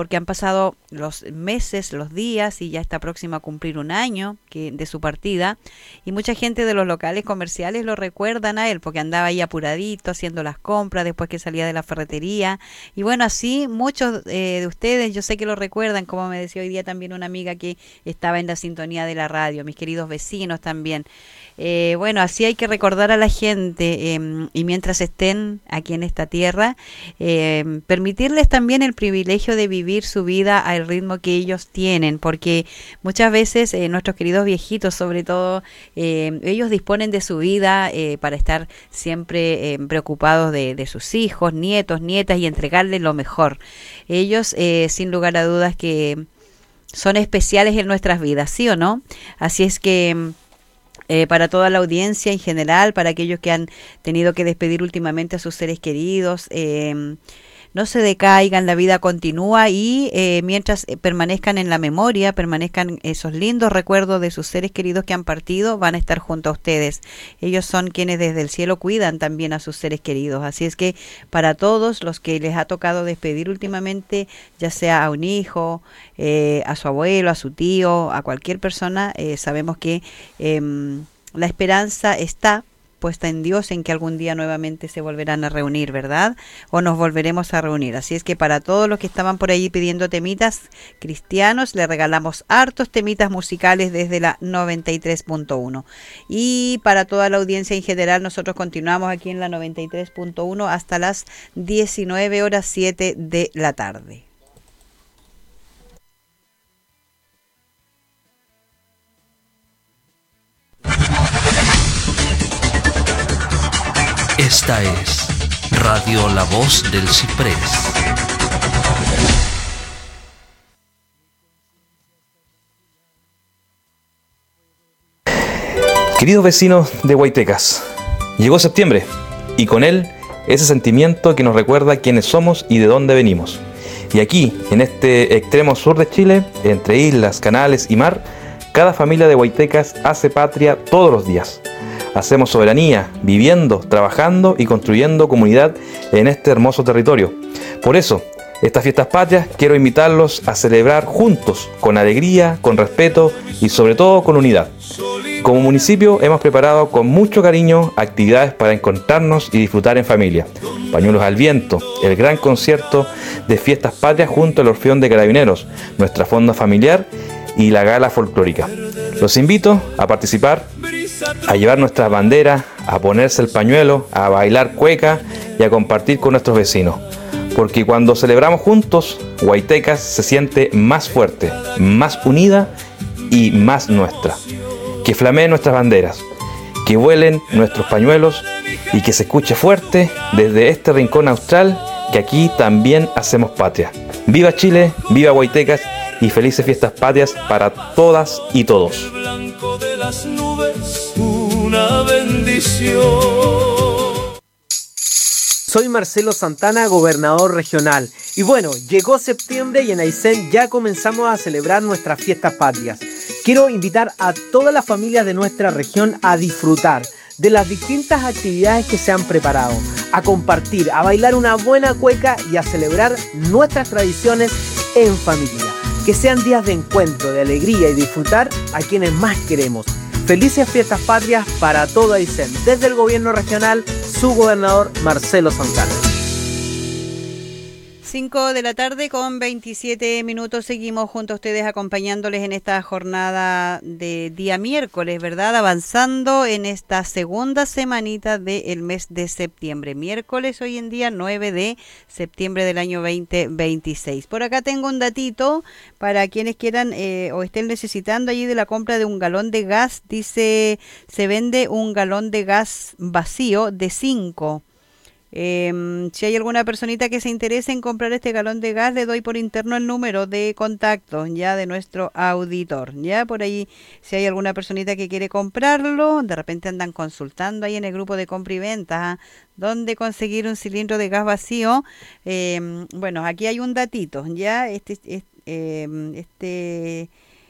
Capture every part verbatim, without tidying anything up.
porque han pasado los meses, los días y ya está próximo a cumplir un año que, de su partida, y mucha gente de los locales comerciales lo recuerdan a él porque andaba ahí apuradito haciendo las compras después que salía de la ferretería, y bueno, así muchos eh, de ustedes yo sé que lo recuerdan, como me decía hoy día también una amiga que estaba en la sintonía de la radio, mis queridos vecinos también. Eh, bueno, así hay que recordar a la gente eh, y mientras estén aquí en esta tierra, eh, permitirles también el privilegio de vivir su vida al ritmo que ellos tienen, porque muchas veces eh, nuestros queridos viejitos, sobre todo, eh, ellos disponen de su vida eh, para estar siempre eh, preocupados de, de sus hijos, nietos, nietas y entregarles lo mejor. Ellos, eh, sin lugar a dudas, que son especiales en nuestras vidas, ¿sí o no? Así es que Eh, para toda la audiencia en general, para aquellos que han tenido que despedir últimamente a sus seres queridos, eh, no se decaigan, la vida continúa y eh, mientras permanezcan en la memoria, permanezcan esos lindos recuerdos de sus seres queridos que han partido, van a estar junto a ustedes. Ellos son quienes desde el cielo cuidan también a sus seres queridos. Así es que para todos los que les ha tocado despedir últimamente, ya sea a un hijo, eh, a su abuelo, a su tío, a cualquier persona, eh, sabemos que eh, la esperanza está puesta en Dios, en que algún día nuevamente se volverán a reunir, ¿verdad? O nos volveremos a reunir. Así es que para todos los que estaban por ahí pidiendo temitas cristianos, le regalamos hartos temitas musicales desde la noventa y tres punto uno. Y para toda la audiencia en general, nosotros continuamos aquí en la noventa y tres punto uno hasta las diecinueve horas siete de la tarde. Esta es Radio La Voz del Ciprés. Queridos vecinos de Guaytecas, llegó septiembre y con él ese sentimiento que nos recuerda quiénes somos y de dónde venimos. Y aquí, en este extremo sur de Chile, entre islas, canales y mar, cada familia de Guaytecas hace patria todos los días. Hacemos soberanía, viviendo, trabajando y construyendo comunidad en este hermoso territorio. Por eso, estas fiestas patrias quiero invitarlos a celebrar juntos, con alegría, con respeto y sobre todo con unidad. Como municipio hemos preparado con mucho cariño actividades para encontrarnos y disfrutar en familia. Pañuelos al viento, el gran concierto de fiestas patrias junto al Orfeón de Carabineros, nuestra fonda familiar y la gala folclórica. Los invito a participar, a llevar nuestras banderas, a ponerse el pañuelo, a bailar cueca y a compartir con nuestros vecinos. Porque cuando celebramos juntos, Guaytecas se siente más fuerte, más unida y más nuestra. Que flameen nuestras banderas, que vuelen nuestros pañuelos y que se escuche fuerte desde este rincón austral que aquí también hacemos patria. ¡Viva Chile! ¡Viva Guaytecas! Y felices fiestas patrias para todas y todos. Una bendición. Soy Marcelo Santana, gobernador regional. Y bueno, llegó septiembre y en Aysén ya comenzamos a celebrar nuestras fiestas patrias. Quiero invitar a todas las familias de nuestra región a disfrutar de las distintas actividades que se han preparado, a compartir, a bailar una buena cueca y a celebrar nuestras tradiciones en familia. Que sean días de encuentro, de alegría y disfrutar a quienes más queremos. Felices fiestas patrias para todo Aysén. Desde el gobierno regional, su gobernador Marcelo Santana. cinco de la tarde con veintisiete minutos, seguimos junto a ustedes acompañándoles en esta jornada de día miércoles, ¿verdad? Avanzando en esta segunda semanita del mes de septiembre. Miércoles hoy en día nueve de septiembre del año veinte veintiséis. Por acá tengo un datito para quienes quieran eh, o estén necesitando allí de la compra de un galón de gas. Dice, se vende un galón de gas vacío de cinco. Eh, si hay alguna personita que se interese en comprar este galón de gas, le doy por interno el número de contacto ya de nuestro auditor. Ya por ahí, si hay alguna personita que quiere comprarlo, de repente andan consultando ahí en el grupo de compra y venta, ¿eh? ¿Dónde conseguir un cilindro de gas vacío? Eh, bueno, aquí hay un datito, ya este, este, eh, este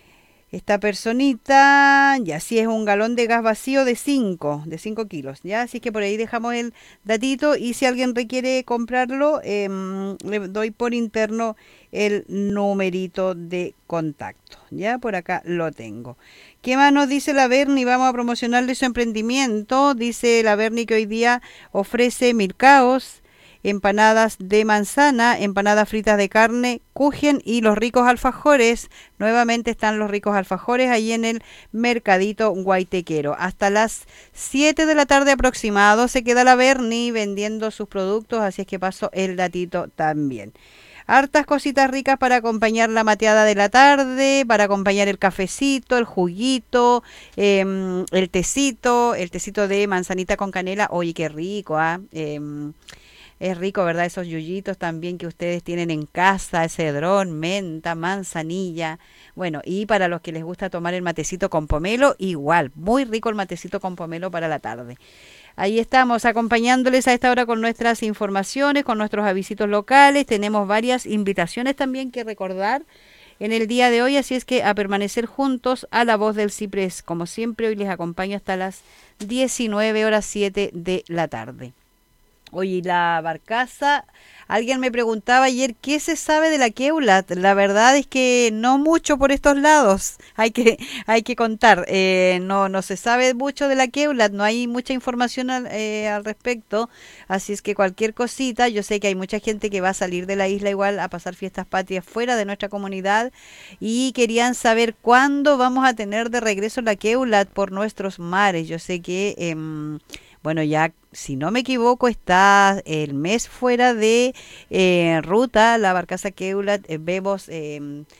Esta personita, ya sí es un galón de gas vacío de cinco, de cinco kilos, ya, así que por ahí dejamos el datito y si alguien requiere comprarlo, eh, le doy por interno el numerito de contacto, ya, por acá lo tengo. ¿Qué más nos dice la Berni? Vamos a promocionarle su emprendimiento. Dice la Berni que hoy día ofrece milcaos, empanadas de manzana, empanadas fritas de carne, kuchen y los ricos alfajores. Nuevamente están los ricos alfajores ahí en el Mercadito Guaitequero. Hasta las siete de la tarde aproximado se queda la Berni vendiendo sus productos, así es que paso el datito también. Hartas cositas ricas para acompañar la mateada de la tarde, para acompañar el cafecito, el juguito, eh, el tecito, el tecito de manzanita con canela. Oye, qué rico, ¿ah? ¿eh? Eh, Es rico, ¿verdad? Esos yuyitos también que ustedes tienen en casa, cedrón, menta, manzanilla. Bueno, y para los que les gusta tomar el matecito con pomelo, igual, muy rico el matecito con pomelo para la tarde. Ahí estamos acompañándoles a esta hora con nuestras informaciones, con nuestros avisitos locales. Tenemos varias invitaciones también que recordar en el día de hoy, así es que a permanecer juntos a la voz del Ciprés. Como siempre, hoy les acompaño hasta las diecinueve horas siete de la tarde. Oye, la barcaza, alguien me preguntaba ayer qué se sabe de la Queulat. La verdad es que no mucho por estos lados, hay que hay que contar. Eh, no no se sabe mucho de la Queulat, no hay mucha información al, eh, al respecto. Así es que cualquier cosita, yo sé que hay mucha gente que va a salir de la isla igual a pasar fiestas patrias fuera de nuestra comunidad y querían saber cuándo vamos a tener de regreso la Queulat por nuestros mares. Yo sé que... Eh, Bueno, ya, si no me equivoco, está el mes fuera de eh, ruta, la barcaza Queulat. Eh, vemos eh,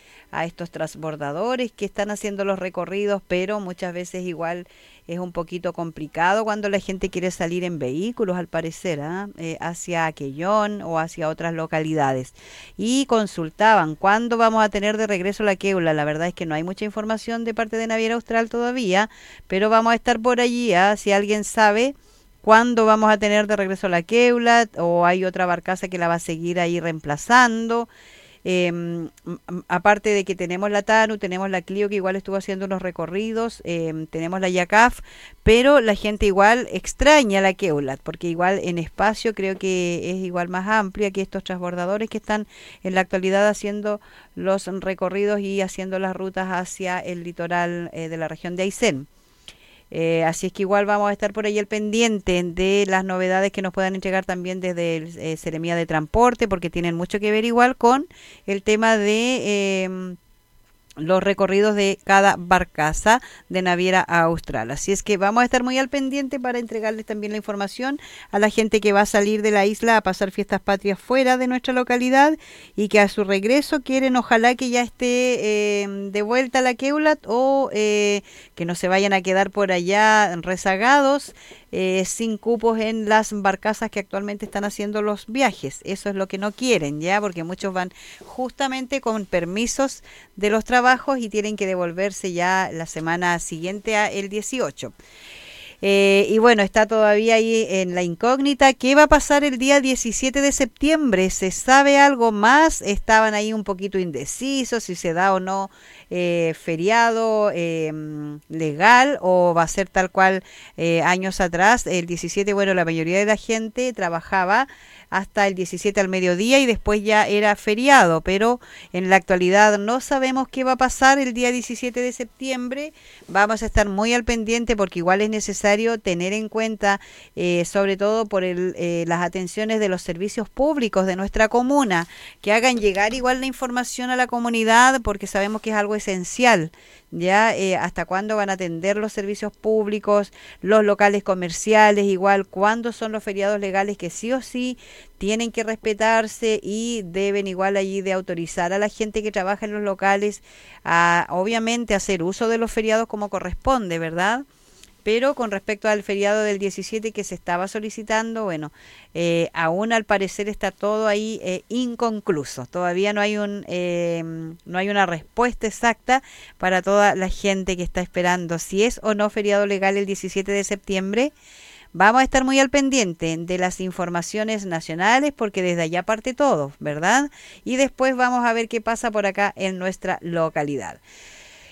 a estos transbordadores que están haciendo los recorridos, pero muchas veces igual es un poquito complicado cuando la gente quiere salir en vehículos, al parecer, ¿eh? Eh, hacia Aquellón o hacia otras localidades. Y consultaban, ¿cuándo vamos a tener de regreso la Queulat? La verdad es que no hay mucha información de parte de Naviera Austral todavía, pero vamos a estar por allí, ¿eh? Si alguien sabe... ¿Cuándo vamos a tener de regreso la Queulat? ¿O hay otra barcaza que la va a seguir ahí reemplazando? Eh, aparte de que tenemos la Tanu, tenemos la Clio que igual estuvo haciendo unos recorridos, eh, tenemos la Yacaf, pero la gente igual extraña la Queulat, porque igual en espacio creo que es igual más amplia que estos transbordadores que están en la actualidad haciendo los recorridos y haciendo las rutas hacia el litoral eh, de la región de Aysén. Eh, así es que igual vamos a estar por ahí al pendiente de las novedades que nos puedan entregar también desde el eh, Seremía de Transporte, porque tienen mucho que ver igual con el tema de eh, los recorridos de cada barcaza de Naviera Austral. Así es que vamos a estar muy al pendiente para entregarles también la información a la gente que va a salir de la isla a pasar fiestas patrias fuera de nuestra localidad y que a su regreso quieren ojalá que ya esté eh, de vuelta la Queulat o eh, que no se vayan a quedar por allá rezagados eh, sin cupos en las barcazas que actualmente están haciendo los viajes. Eso es lo que no quieren, ya, porque muchos van justamente con permisos de los trabajos y tienen que devolverse ya la semana siguiente a el dieciocho. Eh, y bueno, está todavía ahí en la incógnita. ¿Qué va a pasar el día diecisiete de septiembre? ¿Se sabe algo más? Estaban ahí un poquito indecisos si se da o no eh, feriado eh, legal o va a ser tal cual eh, años atrás. El diecisiete, bueno, la mayoría de la gente trabajaba hasta el diecisiete al mediodía y después ya era feriado, pero en la actualidad no sabemos qué va a pasar el día diecisiete de septiembre. Vamos a estar muy al pendiente porque igual es necesario tener en cuenta, eh, sobre todo por el, eh, las atenciones de los servicios públicos de nuestra comuna, que hagan llegar igual la información a la comunidad porque sabemos que es algo esencial. Ya eh, hasta cuándo van a atender los servicios públicos, los locales comerciales, igual cuándo son los feriados legales que sí o sí tienen que respetarse y deben igual allí de autorizar a la gente que trabaja en los locales a obviamente hacer uso de los feriados como corresponde, ¿verdad? Pero con respecto al feriado del diecisiete que se estaba solicitando, bueno, eh, aún al parecer está todo ahí eh, inconcluso. Todavía no hay un eh, no hay una respuesta exacta para toda la gente que está esperando si es o no feriado legal el diecisiete de septiembre. Vamos a estar muy al pendiente de las informaciones nacionales porque desde allá parte todo, ¿verdad? Y después vamos a ver qué pasa por acá en nuestra localidad.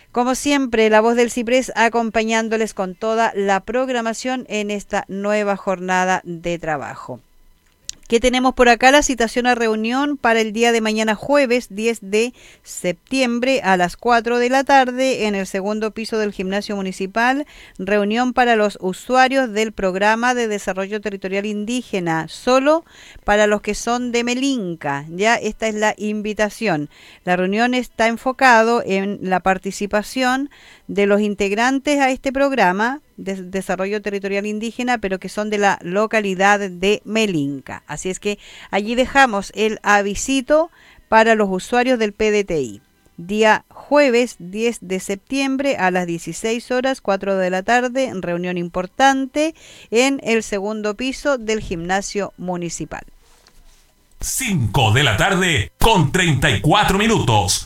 Como siempre, la voz del Ciprés acompañándoles con toda la programación en esta nueva jornada de trabajo. ¿Qué tenemos por acá? La citación a reunión para el día de mañana jueves diez de septiembre a las cuatro de la tarde en el segundo piso del Gimnasio Municipal. Reunión para los usuarios del Programa de Desarrollo Territorial Indígena, solo para los que son de Melinca. Ya esta es la invitación. La reunión está enfocado en la participación de los integrantes a este programa de desarrollo territorial indígena, pero que son de la localidad de Melinca. Así es que allí dejamos el avisito para los usuarios del P D T I. Día jueves diez de septiembre a las dieciséis horas, cuatro de la tarde, reunión importante en el segundo piso del Gimnasio Municipal. cinco de la tarde con treinta y cuatro minutos.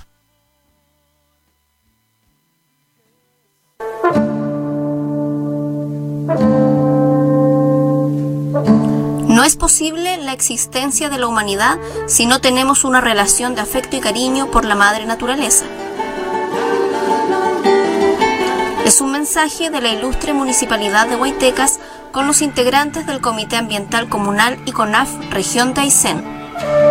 No es posible la existencia de la humanidad si no tenemos una relación de afecto y cariño por la madre naturaleza. Es un mensaje de la ilustre Municipalidad de Huaytecas con los integrantes del Comité Ambiental Comunal y CONAF Región de Aysén.